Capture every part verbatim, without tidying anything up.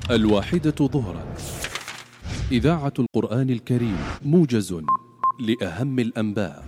الواحدة ظهرا، إذاعة القرآن الكريم، موجز لأهم الأنباء.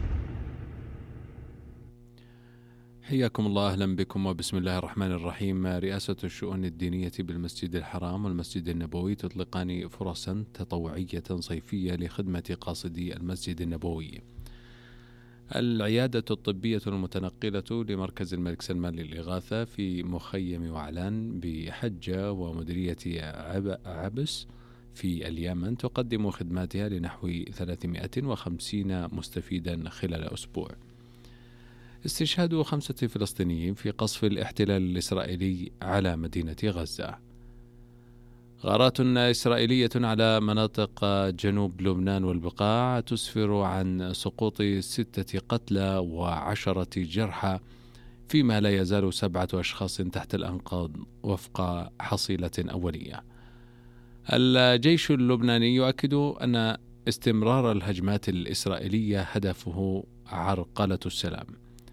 حياكم الله، أهلا بكم وبسم الله الرحمن الرحيم. رئاسة الشؤون الدينية بالمسجد الحرام والمسجد النبوي تطلقان فرصا تطوعية صيفية لخدمة قاصدي المسجد النبوي. العيادة الطبية المتنقلة لمركز الملك سلمان للإغاثة في مخيم وعلان بحجة ومديرية عبس في اليمن تقدم خدماتها لنحو ثلاثمائة وخمسين مستفيدا خلال أسبوع. استشهاد خمسة فلسطينيين في قصف الاحتلال الإسرائيلي على مدينة غزة. غارات إسرائيلية على مناطق جنوب لبنان والبقاع تسفر عن سقوط ستة قتلى وعشرة جرحى، فيما لا يزال سبعة أشخاص تحت الأنقاض وفق حصيلة أولية. الجيش اللبناني يؤكد أن استمرار الهجمات الإسرائيلية هدفه عرقلة السلام.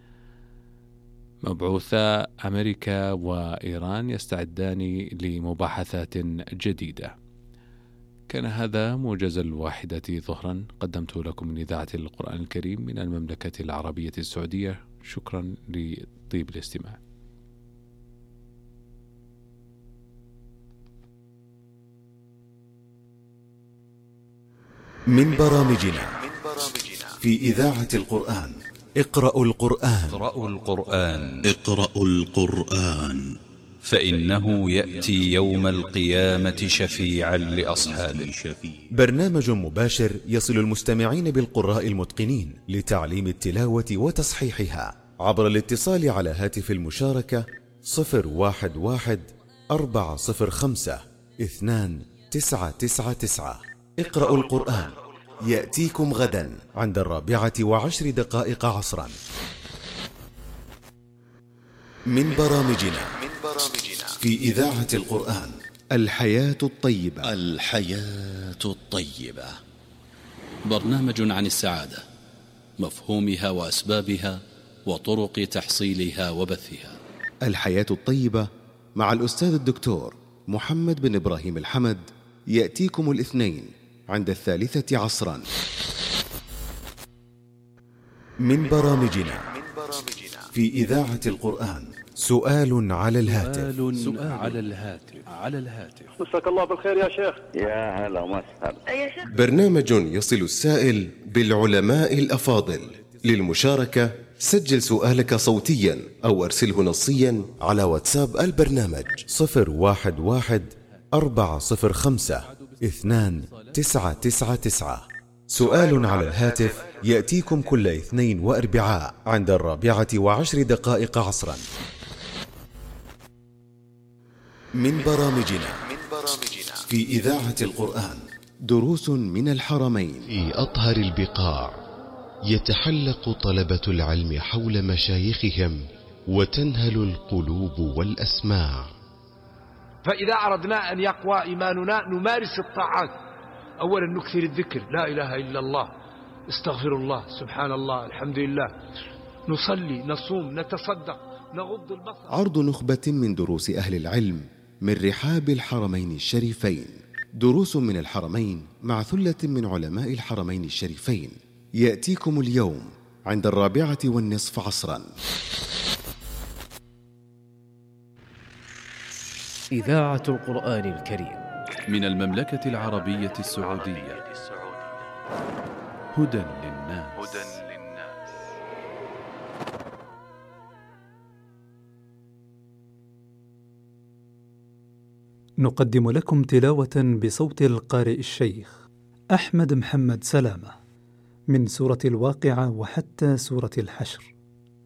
مبعوثا أمريكا وإيران يستعدان لمباحثات جديدة. كان هذا موجز الواحدة ظهرا، قدمت لكم من إذاعة القرآن الكريم من المملكة العربية السعودية. شكرا لطيب الاستماع. من برامجنا في إذاعة القرآن. اقرأوا القرآن. اقرأوا القرآن. اقرأوا القرآن فإنه يأتي يوم القيامة شفيعا لأصحابه. برنامج مباشر يصل المستمعين بالقراء المتقنين لتعليم التلاوة وتصحيحها عبر الاتصال على هاتف المشاركة صفر واحد واحد أربعة صفر خمسة اثنان تسعة تسعة تسعة. اقرأوا القرآن يأتيكم غدا عند الرابعة وعشر دقائق عصرا. من برامجنا في إذاعة القرآن. الحياة الطيبة. الحياة الطيبة برنامج عن السعادة، مفهومها وأسبابها وطرق تحصيلها وبثها. الحياة الطيبة مع الأستاذ الدكتور محمد بن إبراهيم الحمد يأتيكم الاثنين عند الثالثة عصرا. من برامجنا في إذاعة القرآن. سؤال على الهاتف. سؤال على الهاتف على الهاتف مساك الله بالخير يا شيخ. يا هلا ومسهلا. يا شيخ. برنامج يصل السائل بالعلماء الأفاضل. للمشاركة سجل سؤالك صوتيا أو أرسله نصيا على واتساب البرنامج صفر واحد واحد أربعة صفر خمسة اثنان تسعة تسعة تسعة. سؤال على الهاتف يأتيكم كل اثنين وأربعاء عند الرابعة وعشر دقائق عصرا. من برامجنا في إذاعة القرآن. دروس من الحرمين. في أطهر البقاع يتحلق طلبة العلم حول مشايخهم وتنهل القلوب والأسماع. فإذا أردنا أن يقوى إيماننا نمارس الطاعات. أولا نكثر الذكر، لا إله إلا الله، استغفر الله، سبحان الله، الحمد لله، نصلي، نصوم، نتصدق، نغض البصر. عرض نخبة من دروس أهل العلم من رحاب الحرمين الشريفين. دروس من الحرمين مع ثلة من علماء الحرمين الشريفين يأتيكم اليوم عند الرابعة والنصف عصرا. إذاعة القرآن الكريم من المملكة العربية السعودية. هدى للناس. نقدم لكم تلاوة بصوت القارئ الشيخ أحمد محمد سلامة من سورة الواقعة وحتى سورة الحشر.